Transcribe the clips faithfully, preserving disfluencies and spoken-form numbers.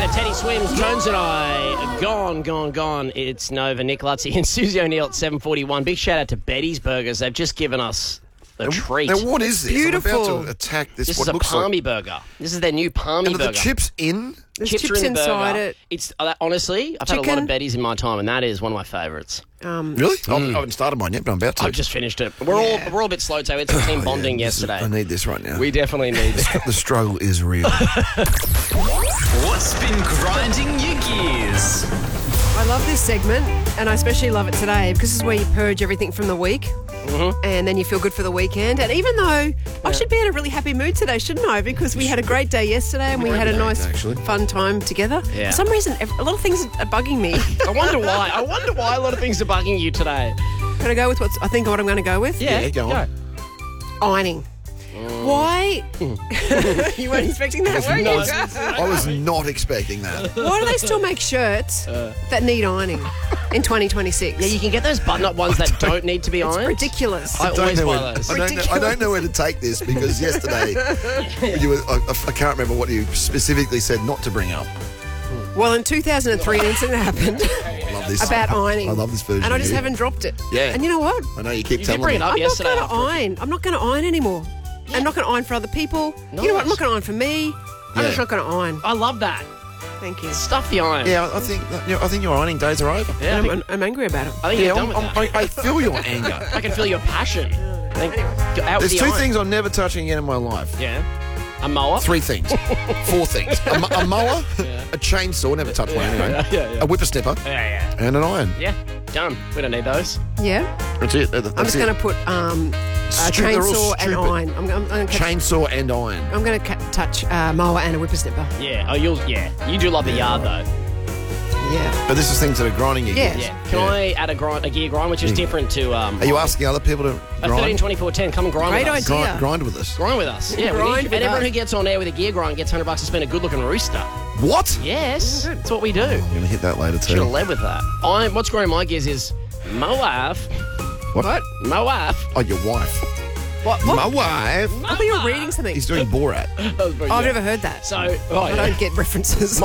Yeah, Teddy Swims, Jones and I, gone, gone, gone. It's Nova, Nick Lutzi and Susie O'Neill at seven forty-one. Big shout out to Betty's Burgers. They've just given us a treat. Now, what is this? Beautiful. I'm about to attack this. This what is a looks palmy like. burger. This is their new palmy And are burger. the chips in? There's Chips, chips, are in the inside burger. it. It's uh, honestly, I've had a lot Chicken. of Betty's in my time, and that is one of my favourites. Um, Really? I haven't started mine yet, but I'm about to. I've just finished it. We're Yeah. all we're all a bit slow today. It's a team Oh, bonding yeah, this is- yesterday. I need this right now. We definitely need this. The struggle is real. What's been grinding your gears? I love this segment, and I especially love it today because this is where you purge everything from the week, Mm-hmm. and then you feel good for the weekend. And even though I should be in a really happy mood today, shouldn't I? Because we had a great day yesterday, and we had a day, nice, actually. fun time together. Yeah. For some reason, ev- a lot of things are bugging me. I wonder why. I wonder why a lot of things are bugging you today. Can I go with what I think what I'm going to go with? Yeah, go on. Ironing. Why? You weren't expecting that, were you? I was not expecting that. Why do they still make shirts that need ironing in twenty twenty-six? Yeah, you can get those button-up ones that don't need to be It's ironed. ridiculous. I I don't, always know buy where, those. I, don't know, I don't know where to take this because yesterday you were, I, I can't remember what you specifically said not to bring up. Well, in two thousand three, an incident happened I love this. about ironing. I love this version. And I just here. haven't dropped it. Yeah. And you know what? I know you keep You did telling bring me. it up I'm not yesterday. going to after a few- iron. I'm not going to iron anymore. I'm not going to iron for other people. You know what? I'm not going to iron for me. I'm Yeah. just not going to iron. I love that. Thank you. Stuff the iron. Yeah, I think that, you know, I think your ironing days are over. Yeah, I I'm, think, I'm angry about it. I think Yeah, you're I'm, done with I'm, that. I, I feel your anger. I can feel your passion. I think, out with There's the two iron. things I'm never touching again in my life. Yeah. A mower. Three things. Four things. A, mo- a mower, a chainsaw, never touch one anyway, Yeah, yeah, yeah. a whippersnipper, Yeah, yeah. and an iron. Yeah. Done. We don't need those. Yeah? That's it. That- I'm that's just it. going to put um, a Stu- they're all chainsaw and stupid. iron. I'm, I'm, I'm going to Chainsaw and iron. I'm going to ca- touch uh, mower and a whippersnipper. Yeah. Oh, you'll. Yeah. You do love the yard though. Yeah. But this is things that are grinding your Yeah. gears. Yeah. Can I add a grind, a gear grind, which is different to um. Are you asking other people to a thirteen grind? twenty-four ten? Come and grind Great with us. idea. Grind, grind with us. Grind with us. Yeah. we Grind need you. with And everyone us. who gets on air with a gear grind gets one hundred bucks to spend a good-looking rooster. What? Yes. That's what we do. I'm going to hit that later Should have too. led with that. I'm. What's growing my gears is Moab. What? What? Moab. Oh, your wife. What? what? My wife. I thought you were reading something. He's doing Borat. That was very Oh, I've good. never heard that. So, oh, I yeah. don't get references.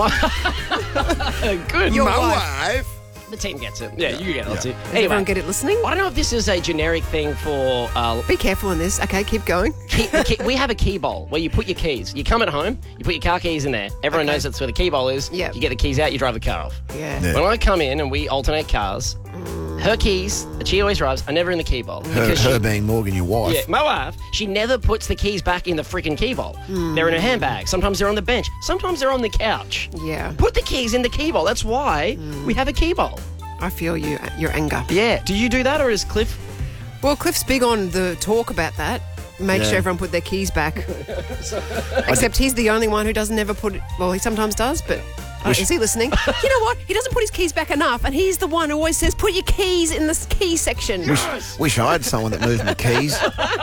Good. Your My wife. wife. The team gets it. Yeah, you get it. Yeah. too. Does Anyway, everyone get it listening? I don't know if this is a generic thing for. Uh, Be careful in this. Okay, keep going. key, the key, we have a key bowl where you put your keys. You come at home, you put your car keys in there. Everyone Okay. knows that's where the key bowl is. Yep. You get the keys out, you drive the car off. Yeah. Yeah. When I come in and we alternate cars, her keys that she always drives are never in the key bowl. Her, because her she, being Morgan, your wife. yeah, my wife, she never puts the keys back in the freaking key bowl. They're in her handbag. Sometimes they're on the bench. Sometimes they're on the couch. Yeah. Put the keys in the key bowl. That's why we have a key bowl. I feel you, your anger. Yeah. Do you do that or is Cliff? Well, Cliff's big on the talk about that. Make Yeah. sure everyone put their keys back. Except he's the only one who doesn't ever put it. Well, he sometimes does, but uh, is he listening? You know what? He doesn't put his keys back enough, and he's the one who always says, "Put your keys in the key section." Wish I had someone that moved my keys.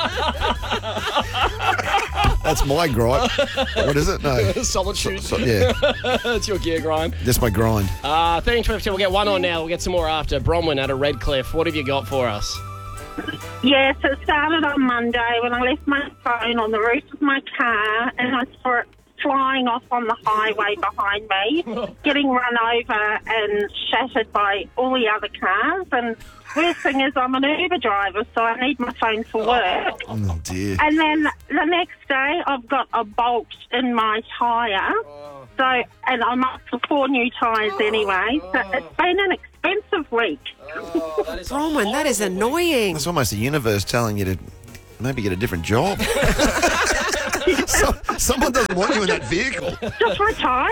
That's my gripe. What is it? No. Solitude. So, yeah, That's your gear grind. that's my grind. Uh, thirteen twenty-two, we'll get one on now. We'll get some more after. Bronwyn out of Redcliffe. What have you got for us? Yes, it started on Monday when I left my phone on the roof of my car and I saw it flying off on the highway behind me, getting run over and shattered by all the other cars. And worst thing is I'm an Uber driver, so I need my phone for work. Oh, dear. And then the next day I've got a bolt in my tyre. So, and I'm up for four new tyres anyway. So it's been an expensive week. Bronwyn, that is annoying. It's almost the universe telling you to maybe get a different job. so, someone doesn't want you in that vehicle. Just retire.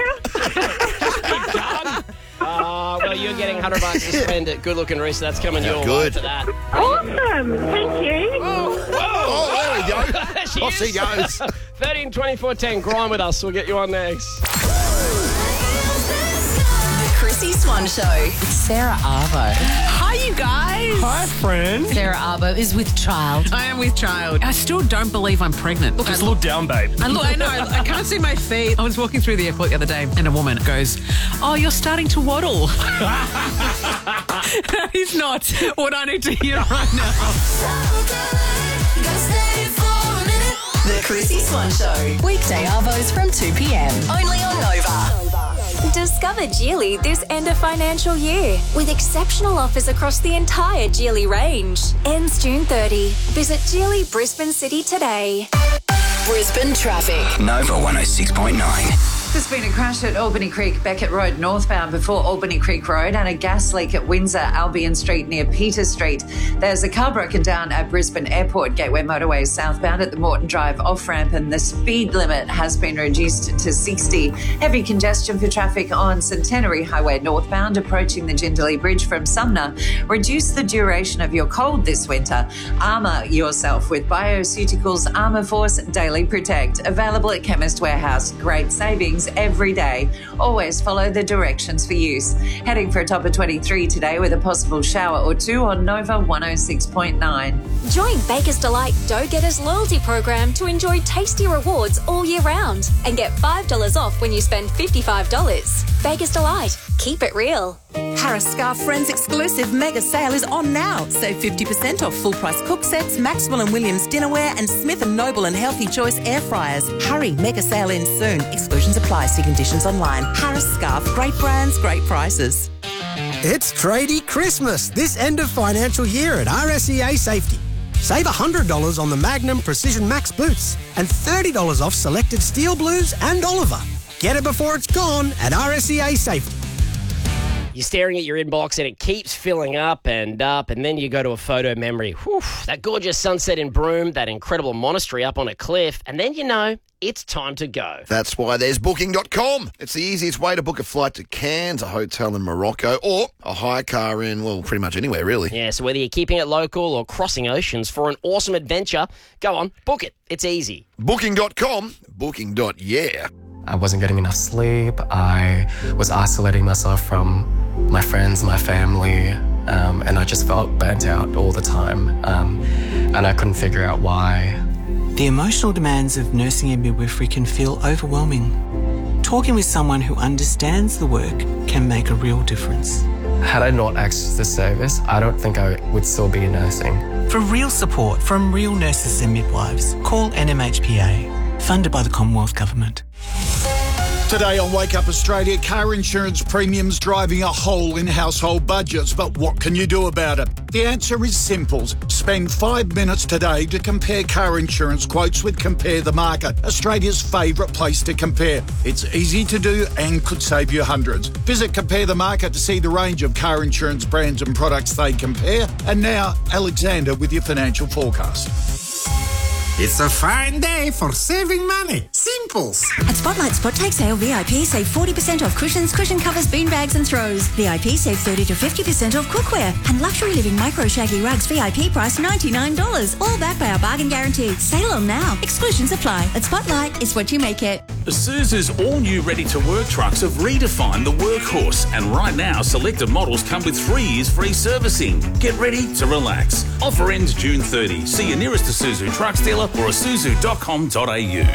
Uh, well, you're getting one hundred bucks to spend at Good Looking Rooster. That's coming your way Good. for that. Awesome. Thank you. Oh, there we go. She Off she is. goes. thirteen twenty-four ten, grind with us. We'll get you on next. The Chrissy Swan Show. It's Sarah Arvo. Hi, you guys. Hi, friend. Sarah Arvo is with child. I am with child. I still don't believe I'm pregnant. Look, Just look down, babe. I look, I know, I can't see my feet. I was walking through the airport the other day and a woman goes, "Oh, you're starting to waddle." That is not what I need to hear right now. The Chrissy Swan Show. Weekday arvos from two p.m. Only on Nova. Discover Geely this end of financial year with exceptional offers across the entire Geely range. Ends June thirtieth. Visit Geely Brisbane City today. Brisbane traffic. Nova one oh six point nine. There's been a crash at Albany Creek, Beckett Road northbound before Albany Creek Road, and a gas leak at Windsor, Albion Street near Peter Street. There's a car broken down at Brisbane Airport Gateway Motorway southbound at the Moreton Drive off-ramp, and the speed limit has been reduced to sixty. Heavy congestion for traffic on Centenary Highway northbound approaching the Jindalee Bridge from Sumner. Reduce the duration of your cold this winter. Armour yourself with Bioceuticals Armour Force Daily Protect. Available at Chemist Warehouse. Great savings every day. Always follow the directions for use. Heading for a top of twenty-three today with a possible shower or two on Nova one oh six point nine. Join Baker's Delight Dough Getters loyalty program to enjoy tasty rewards all year round and get five dollars off when you spend fifty-five dollars. Baker's Delight. Keep it real. Harris Scarf Friends exclusive mega sale is on now. Save fifty percent off full price cook sets, Maxwell and Williams dinnerware, and Smith and Noble and Healthy Choice air fryers. Hurry, mega sale ends soon. Exclusions apply. See conditions online. Harris Scarf, great brands, great prices. It's Tradie Christmas this end of financial year at R S E A Safety. Save one hundred dollars on the Magnum Precision Max boots and thirty dollars off selected Steel Blues and Oliver. Get it before it's gone at R S E A Safety. You're staring at your inbox and it keeps filling up and up, and then you go to a photo memory. Whew, that gorgeous sunset in Broome, that incredible monastery up on a cliff, and then you know it's time to go. That's why there's booking dot com. It's the easiest way to book a flight to Cairns, a hotel in Morocco, or a hire car in, well, pretty much anywhere, really. Yeah, so whether you're keeping it local or crossing oceans for an awesome adventure, go on, book it. It's easy. booking dot com. Booking. Yeah. I wasn't getting enough sleep. I was isolating myself from my friends, my family, um, and I just felt burnt out all the time. Um, and I couldn't figure out why. The emotional demands of nursing and midwifery can feel overwhelming. Talking with someone who understands the work can make a real difference. Had I not accessed this service, I don't think I would still be nursing. For real support from real nurses and midwives, call N M H P A, funded by the Commonwealth Government. Today on Wake Up Australia, car insurance premiums driving a hole in household budgets. But what can you do about it? The answer is simple. Spend five minutes today to compare car insurance quotes with Compare the Market, Australia's favourite place to compare. It's easy to do and could save you hundreds. Visit Compare the Market to see the range of car insurance brands and products they compare. And now, Alexander with your financial forecast. It's a fine day for saving money. Simples. At Spotlight Spot Take Sale, V I P save forty percent off cushions, cushion covers, bean bags and throws. V I P save thirty to fifty percent off cookware. And Luxury Living Micro Shaggy Rugs V I P price ninety-nine dollars. All backed by our bargain guarantee. Sale on now. Exclusions apply. At Spotlight, it's what you make it. Isuzu's all-new ready-to-work trucks have redefined the workhorse. And right now, selected models come with three years free servicing. Get ready to relax. Offer ends June thirtieth. See your nearest Isuzu trucks dealer or isuzu dot com dot a u.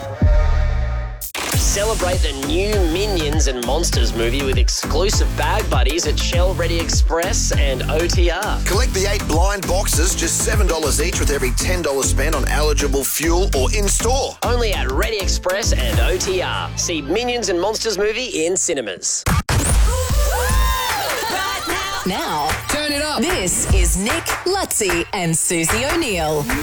Celebrate the new Minions and Monsters movie with exclusive bag buddies at Shell Ready Express and O T R. Collect the eight blind boxes, just seven dollars each with every ten dollars spent on eligible fuel or in-store. Only at Ready Express and O T R. See Minions and Monsters movie in cinemas. Now, turn it up. This is Nick, Lutzi, and Susie O'Neill.